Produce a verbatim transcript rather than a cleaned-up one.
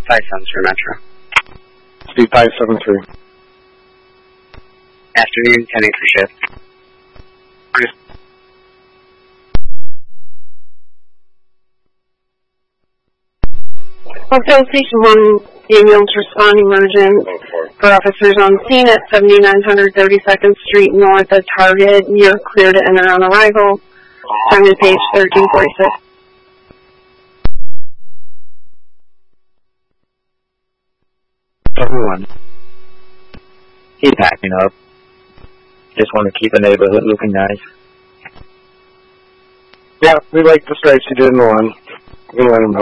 five seven three Metro. Speed five seven three. Afternoon, ten eight for shift. Hotel Station one, ambulance responding emergent for officers on scene at seventy-nine hundred thirty-second Street North at Target. You're clear to enter on arrival. Time to page thirteen forty-six. Everyone, keep packing up. Just want to keep the neighborhood looking nice. Yeah, we like the stripes you did in the one. We're going to let him know.